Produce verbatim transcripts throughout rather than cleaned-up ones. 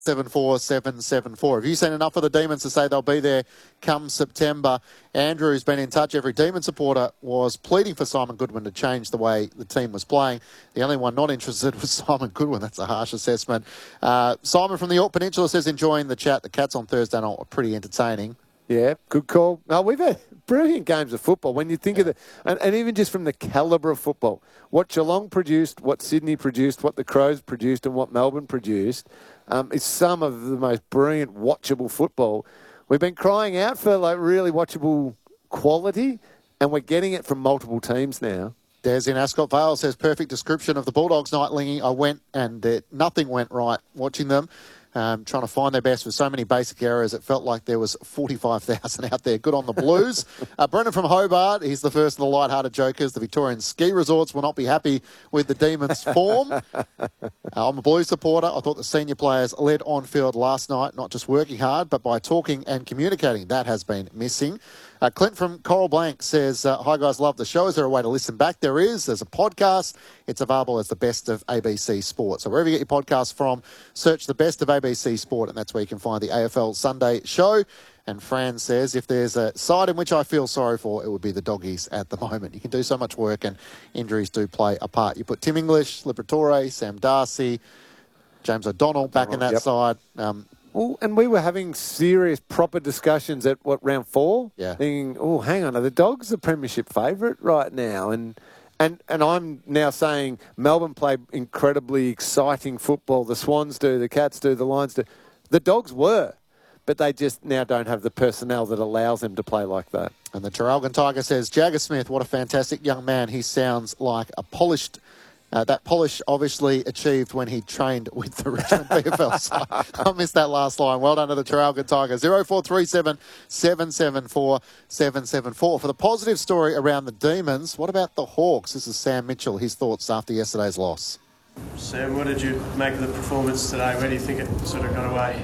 seven four seven seven four. Have you seen enough of the Demons to say they'll be there come September? Andrew's been in touch. Every Demon supporter was pleading for Simon Goodwin to change the way the team was playing. The only one not interested was Simon Goodwin. That's a harsh assessment. Uh, Simon from the York Peninsula says enjoying the chat. The Cats on Thursday night were pretty entertaining. Yeah, good call. No, we've had brilliant games of football. When you think yeah. of it, and, and even just from the calibre of football, what Geelong produced, what Sydney produced, what the Crows produced, and what Melbourne produced, um, is some of the most brilliant, watchable football. We've been crying out for like really watchable quality, and we're getting it from multiple teams now. Des in Ascot Vale says perfect description of the Bulldogs night, Lingy. I went and uh, nothing went right watching them. Um, trying to find their best with so many basic errors. It felt like there was forty-five thousand out there. Good on the Blues. uh, Brendan from Hobart, he's the first of the light-hearted jokers. The Victorian ski resorts will not be happy with the Demons' form. uh, I'm a Blues supporter. I thought the senior players led on field last night, not just working hard, but by talking and communicating. That has been missing. Uh, Clint from Coral Blanc says, uh, hi guys, love the show. Is there a way to listen back? There is. There's a podcast. It's available as the best of A B C Sport. So wherever you get your podcast from, search the best of A B C Sport, and that's where you can find the A F L Sunday show. And Fran says, if there's a side in which I feel sorry for, it would be the Doggies at the moment. You can do so much work, and injuries do play a part. You put Tim English, Liberatore, Sam Darcy, James O'Donnell back in that yep. side. Um, Well, and we were having serious, proper discussions at, what, round four? Yeah. Thinking, oh, hang on, are the Dogs the premiership favourite right now? And and and I'm now saying Melbourne play incredibly exciting football. The Swans do, the Cats do, the Lions do. The Dogs were, but they just now don't have the personnel that allows them to play like that. And the Traralgon Tiger says, Jagger Smith, what a fantastic young man. He sounds like a polished... Uh, that polish obviously achieved when he trained with the Richmond P F L side. I missed that last line. Well done to the Traralgon Tigers. zero four three seven seven seven four seven seven four. For the positive story around the Demons, what about the Hawks? This is Sam Mitchell, his thoughts after yesterday's loss. Sam, what did you make of the performance today? Where do you think it sort of got away?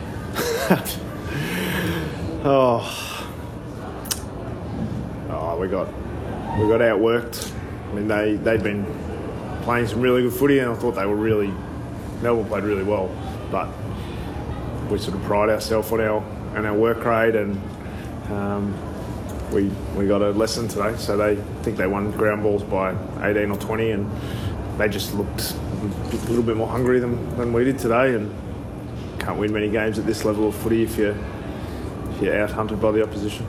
oh. oh, we got we got outworked. I mean, they, they'd been playing some really good footy, and I thought they were really, Melbourne played really well, but we sort of pride ourselves on our on our work rate, and um, we we got a lesson today. So they think they won ground balls by eighteen or twenty, and they just looked a little bit more hungry than, than we did today, and can't win many games at this level of footy if you're, if you're out-hunted by the opposition.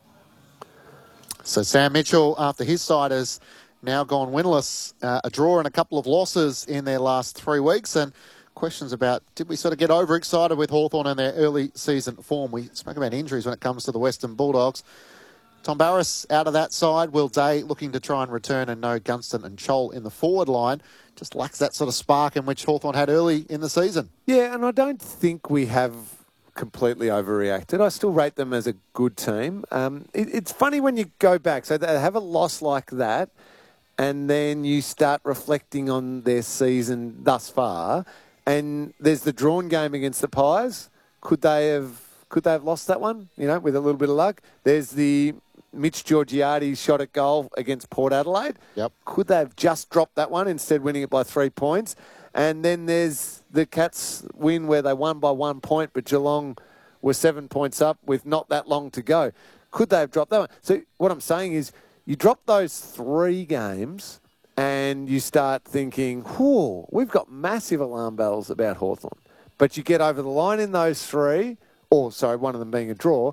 So Sam Mitchell, after his side has now gone winless, uh, a draw and a couple of losses in their last three weeks, and questions about did we sort of get overexcited with Hawthorn and their early season form. We spoke about injuries when it comes to the Western Bulldogs. Tom Barrass out of that side. Will Day looking to try and return, and no Gunston and Chol in the forward line. Just lacks that sort of spark in which Hawthorn had early in the season. Yeah, and I don't think we have completely overreacted. I still rate them as a good team. Um, it, it's funny when you go back. So they have a loss like that, and then you start reflecting on their season thus far, and there's the drawn game against the Pies. Could they have could they have lost that one, you know, with a little bit of luck? There's the Mitch Georgiades shot at goal against Port Adelaide. Yep. Could they have just dropped that one, instead winning it by three points? And then there's the Cats win where they won by one point, but Geelong were seven points up with not that long to go. Could they have dropped that one? So what I'm saying is, you drop those three games and you start thinking, whoa, we've got massive alarm bells about Hawthorn. But you get over the line in those three, or sorry, one of them being a draw,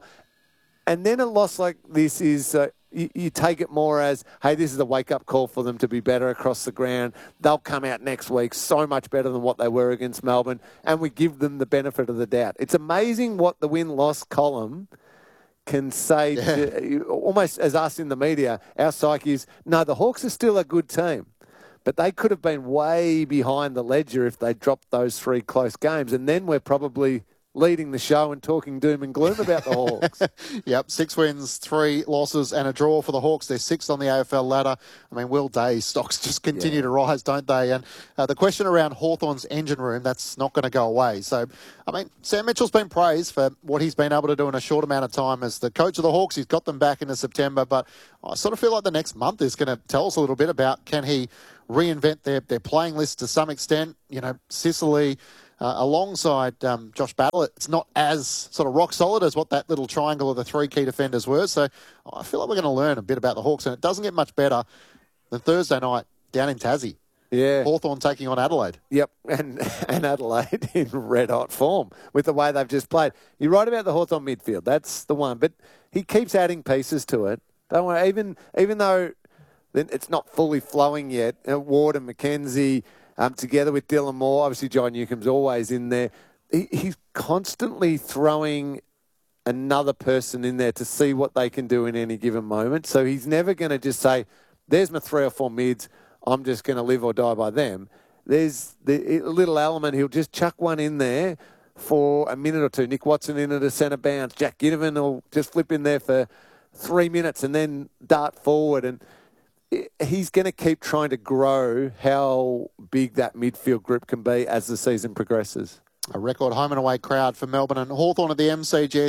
and then a loss like this is, uh, you, you take it more as, hey, this is a wake-up call for them to be better across the ground. They'll come out next week so much better than what they were against Melbourne, and we give them the benefit of the doubt. It's amazing what the win-loss column can say, yeah. to, almost as us in the media, our psyche is, no, the Hawks are still a good team. But they could have been way behind the ledger if they dropped those three close games. And then we're probably leading the show and talking doom and gloom about the Hawks. Yep, six wins, three losses and a draw for the Hawks. They're sixth on the A F L ladder. I mean, Will Day's stocks just continue yeah. to rise, don't they? And uh, the question around Hawthorn's engine room, that's not going to go away. So, I mean, Sam Mitchell's been praised for what he's been able to do in a short amount of time as the coach of the Hawks. He's got them back into September, but I sort of feel like the next month is going to tell us a little bit about can he reinvent their, their playing list to some extent. You know, Sicily, uh, alongside um, Josh Battle. It's not as sort of rock solid as what that little triangle of the three key defenders were. So I feel like we're going to learn a bit about the Hawks, and it doesn't get much better than Thursday night down in Tassie. Yeah. Hawthorn taking on Adelaide. Yep, and, and Adelaide in red-hot form with the way they've just played. You're right about the Hawthorn midfield. That's the one. But he keeps adding pieces to it. Don't worry, even, even though it's not fully flowing yet, uh, Ward and McKenzie um, together with Dylan Moore, obviously John Newcomb's always in there. He, he's constantly throwing another person in there to see what they can do in any given moment. So he's never going to just say, there's my three or four mids, I'm just going to live or die by them. There's the a little element. He'll just chuck one in there for a minute or two. Nick Watson in at a centre bounce. Jack Ginnivan will just flip in there for three minutes and then dart forward. And he's going to keep trying to grow how big that midfield group can be as the season progresses. A record home and away crowd for Melbourne and Hawthorn at the M C G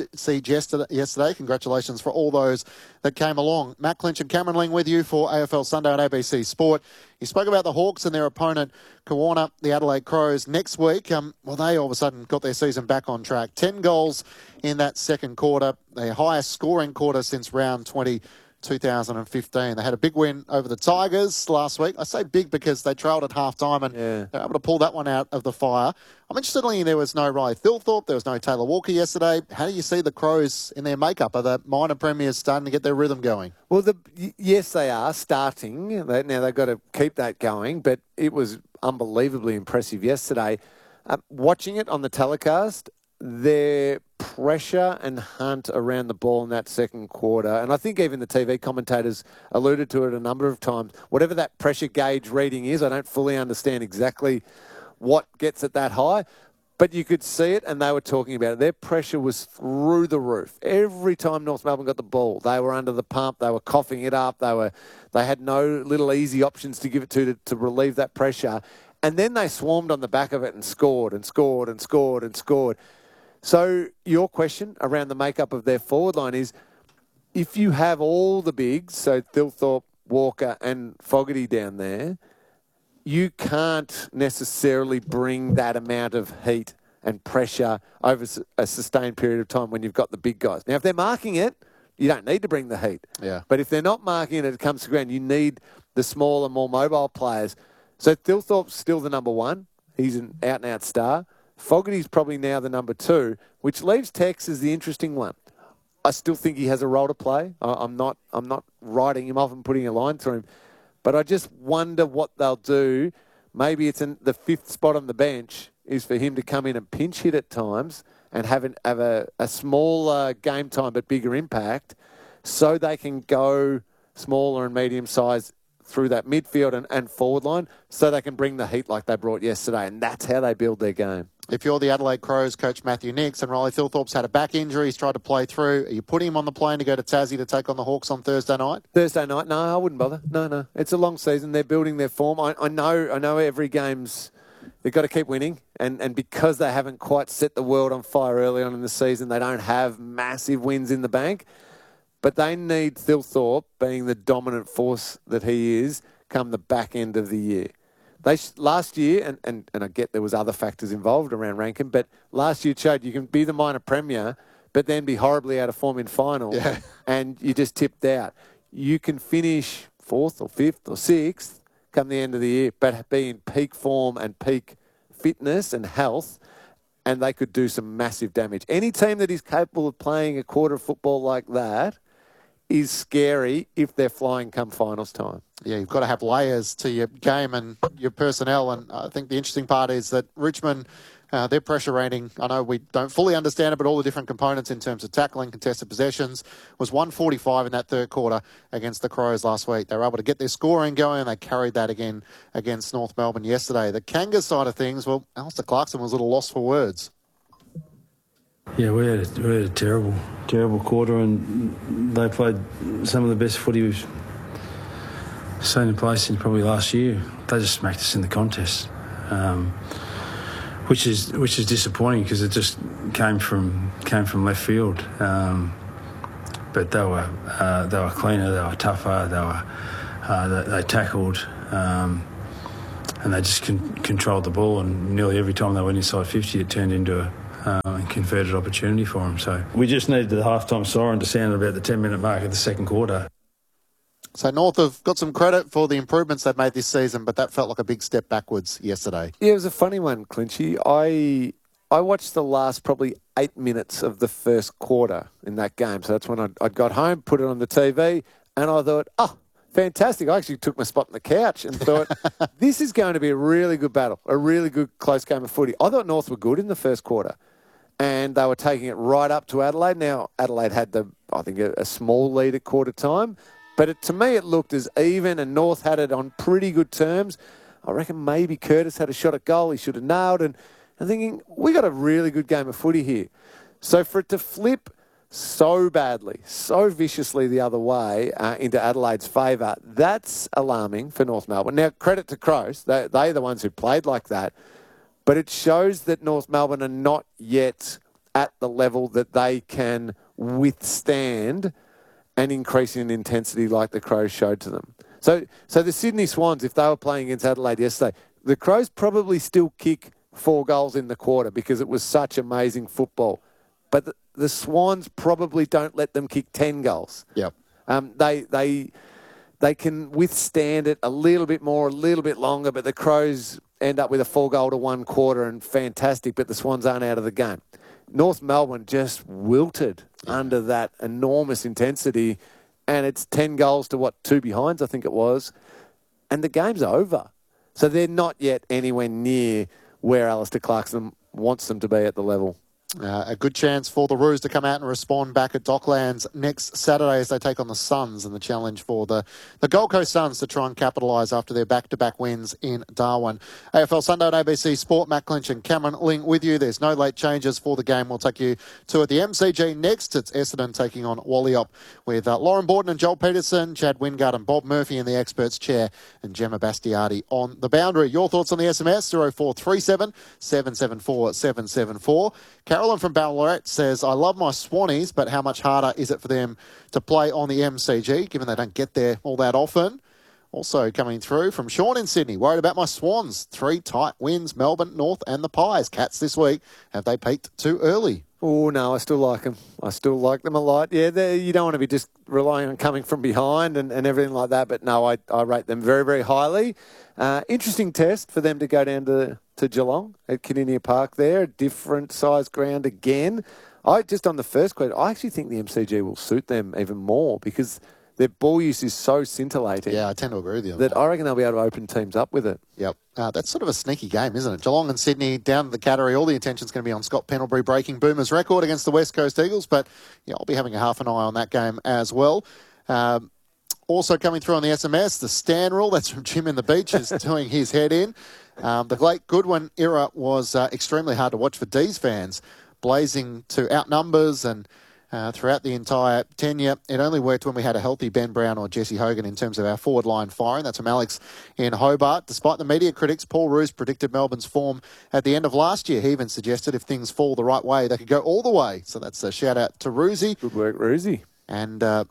yesterday. Congratulations for all those that came along. Matt Clinch and Cameron Ling with you for A F L Sunday on A B C Sport. You spoke about the Hawks and their opponent, Kawana, the Adelaide Crows, next week. Um, well, they all of a sudden got their season back on track. Ten goals in that second quarter, their highest scoring quarter since round twenty. two thousand fifteen. They had a big win over the Tigers last week. I say big because they trailed at half-time and yeah. they're able to pull that one out of the fire. I'm interested in there was no Riley Thilthorpe, there was no Taylor Walker yesterday. How do you see the Crows in their makeup? Are the minor premiers starting to get their rhythm going? Well, the, yes, they are starting. They, now they've got to keep that going, but it was unbelievably impressive yesterday. Uh, watching it on the telecast, their pressure and hunt around the ball in that second quarter, and I think even the T V commentators alluded to it a number of times, whatever that pressure gauge reading is, I don't fully understand exactly what gets it that high, but you could see it and they were talking about it. Their pressure was through the roof. Every time North Melbourne got the ball, they were under the pump, they were coughing it up, they were they had no little easy options to give it to to, to relieve that pressure, and then they swarmed on the back of it and scored and scored and scored and scored. So your question around the makeup of their forward line is, if you have all the bigs, so Thilthorpe, Walker and Fogarty down there, you can't necessarily bring that amount of heat and pressure over a sustained period of time when you've got the big guys. Now, if they're marking it, you don't need to bring the heat. Yeah. But if they're not marking it, it comes to ground. You need the smaller, more mobile players. So Thilthorpe's still the number one. He's an out-and-out star. Fogarty's probably now the number two, which leaves Tex as the interesting one. I still think he has a role to play. I'm not I'm not writing him off and putting a line through him. But I just wonder what they'll do. Maybe it's in the fifth spot on the bench is for him to come in and pinch hit at times and have, an, have a, a smaller game time but bigger impact so they can go smaller and medium size through that midfield and, and forward line so they can bring the heat like they brought yesterday. And that's how they build their game. If you're the Adelaide Crows coach Matthew Nicks and Riley Thilthorpe's had a back injury, he's tried to play through, are you putting him on the plane to go to Tassie to take on the Hawks on Thursday night? Thursday night? No, I wouldn't bother. No, no. It's a long season. They're building their form. I, I know I know every game's... They've got to keep winning. And, and because they haven't quite set the world on fire early on in the season, they don't have massive wins in the bank. But they need Thilthorpe, being the dominant force that he is, come the back end of the year. They last year, and, and, and I get there was other factors involved around Rankin, but last year it showed you can be the minor premier, but then be horribly out of form in final, yeah. and you just tipped out. You can finish fourth or fifth or sixth come the end of the year, but be in peak form and peak fitness and health, and they could do some massive damage. Any team that is capable of playing a quarter of football like that is scary if they're flying come finals time. Yeah, you've got to have layers to your game and your personnel. And I think the interesting part is that Richmond, uh, their pressure rating, I know we don't fully understand it, but all the different components in terms of tackling, contested possessions, was one forty-five in that third quarter against the Crows last week. They were able to get their scoring going, and they carried that again against North Melbourne yesterday. The Kangas side of things, well, Alistair Clarkson was a little lost for words. Yeah, we had, a, we had a terrible, terrible quarter, and they played some of the best footy we've seen in place in probably last year. They just smacked us in the contest, um, which is which is disappointing because it just came from came from left field. Um, but they were uh, they were cleaner, they were tougher, they were uh, they, they tackled. Um, and they just con- controlled the ball, and nearly every time they went inside fifty, it turned into a uh, converted opportunity for them. So we just needed the halftime siren to sound at about the ten-minute mark of the second quarter. So North have got some credit for the improvements they've made this season, but that felt like a big step backwards yesterday. Yeah, it was a funny one, Clinchy. I I watched the last probably eight minutes of the first quarter in that game. So that's when I I got home, put it on the T V, and I thought, oh, fantastic. I actually took my spot on the couch and thought, this is going to be a really good battle, a really good close game of footy. I thought North were good in the first quarter, and they were taking it right up to Adelaide. Now, Adelaide had, the I think, a, a small lead at quarter time. But it, to me, it looked as even, and North had it on pretty good terms. I reckon maybe Curtis had a shot at goal he should have nailed. And I'm thinking, we got a really good game of footy here. So for it to flip so badly, so viciously the other way uh, into Adelaide's favour, that's alarming for North Melbourne. Now, credit to Crows. They, they're the ones who played like that. But it shows that North Melbourne are not yet at the level that they can withstand and increase in intensity like the Crows showed to them. So so the Sydney Swans, if they were playing against Adelaide yesterday, the Crows probably still kick four goals in the quarter because it was such amazing football. But the, the Swans probably don't let them kick ten goals. Yep. Um, they they they can withstand it a little bit more, a little bit longer, but the Crows end up with a four goal to one quarter and fantastic, but the Swans aren't out of the game. North Melbourne just wilted yeah. under that enormous intensity, and it's ten goals to, what, two behinds, I think it was, and the game's over. So they're not yet anywhere near where Alistair Clarkson wants them to be at the level. Uh, a good chance for the Roos to come out and respond back at Docklands next Saturday as they take on the Suns, and the challenge for the, the Gold Coast Suns to try and capitalise after their back-to-back wins in Darwin. A F L Sunday on A B C Sport. Matt Clinch and Cameron Ling with you. There's no late changes for the game. We'll take you to at the M C G next. It's Essendon taking on Walliop with uh, Lauren Borden and Joel Peterson, Chad Wingard and Bob Murphy in the experts chair, and Gemma Bastiardi on the boundary. Your thoughts on the S M S? zero four three seven, seven seven four, seven seven four. Carolyn from Ballarat says, I love my Swannies, but how much harder is it for them to play on the M C G, given they don't get there all that often? Also coming through from Sean in Sydney, worried about my Swans. Three tight wins, Melbourne, North and the Pies. Cats this week, have they peaked too early? Oh, no, I still like them. I still like them a lot. Yeah, you don't want to be just relying on coming from behind and, and everything like that, but no, I, I rate them very, very highly. Uh, interesting test for them to go down to, to Geelong at Kardinia Park there, a different size ground again. I just on the first question, I actually think the M C G will suit them even more because their ball use is so scintillating. Yeah, I tend to agree with you on that. that. I reckon they'll be able to open teams up with it. Yep. Uh, that's sort of a sneaky game, isn't it? Geelong and Sydney down to the Cattery. All the attention's going to be on Scott Pendlebury breaking Boomers' record against the West Coast Eagles, but yeah, I'll be having a half an eye on that game as well. Um, also coming through on the S M S, the Stan rule, that's from Jim in the Beach, is doing his head in. Um, the Blake Goodwin era was uh, extremely hard to watch for D's fans, blazing to outnumbers and Uh, throughout the entire tenure. It only worked when we had a healthy Ben Brown or Jesse Hogan in terms of our forward line firing. That's from Alex in Hobart. Despite the media critics, Paul Roos predicted Melbourne's form at the end of last year. He even suggested if things fall the right way, they could go all the way. So that's a shout out to Roosie. Good work, Roosie. And uh,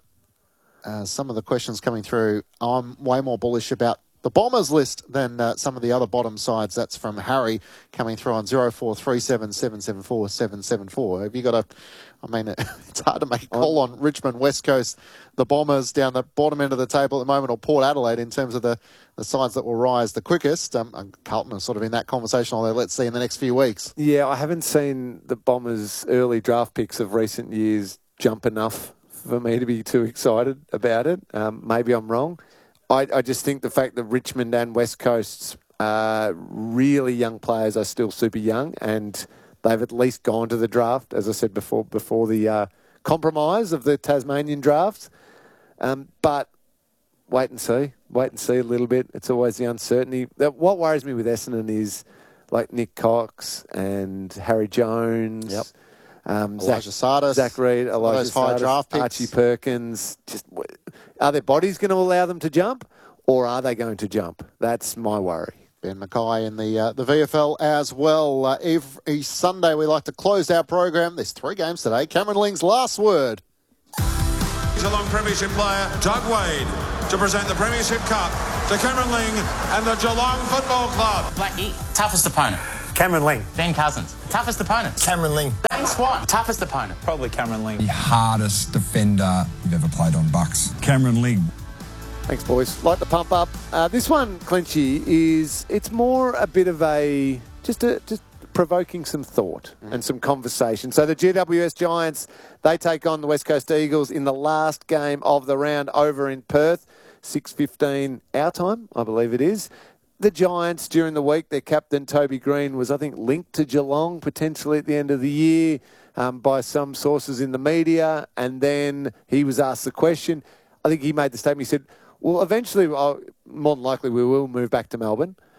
uh, some of the questions coming through, I'm way more bullish about the Bombers list than uh, some of the other bottom sides. That's from Harry coming through on zero four three seven, seven seven four, seven seven four. Have you got a, I mean, it's hard to make a call on Richmond, West Coast, the Bombers down the bottom end of the table at the moment, or Port Adelaide in terms of the, the sides that will rise the quickest. Um, and Carlton is sort of in that conversation, although let's see in the next few weeks. Yeah, I haven't seen the Bombers' early draft picks of recent years jump enough for me to be too excited about it. Um, maybe I'm wrong. I, I just think the fact that Richmond and West Coast's uh, really young players are still super young, and they've at least gone to the draft, as I said before, before the uh, compromise of the Tasmanian drafts. Um, but wait and see. Wait and see a little bit. It's always the uncertainty. What worries me with Essendon is like Nick Cox and Harry Jones. Yep. Um, Elijah Zach, Sardis. Zach Reed, Elijah those high Sardis, draft picks. Archie Perkins. Just, are their bodies going to allow them to jump, or are they going to jump? That's my worry. Ben Mackay in the uh, the V F L as well. Uh, every Sunday we like to close our program. There's three games today. Cameron Ling's last word. Geelong Premiership player Doug Wade. to present the Premiership Cup to Cameron Ling and the Geelong Football Club. Blackie, toughest opponent. Cameron Ling. Ben Cousins, toughest opponent. Cameron Ling. Dane Swan, toughest opponent. Probably Cameron Ling. The hardest defender you've ever played on Bucks. Cameron Ling. Thanks, boys. Like the pump up. Uh, this one, Clinchy, is it's more a bit of a just a just provoking some thought mm. and some conversation. So the G W S Giants, they take on the West Coast Eagles in the last game of the round over in Perth, six fifteen our time, I believe it is. The Giants, during the week, their captain, Toby Green, was, I think, linked to Geelong potentially at the end of the year um, by some sources in the media. And then he was asked the question. I think he made the statement. He said, well, eventually, I'll, more than likely, we will move back to Melbourne.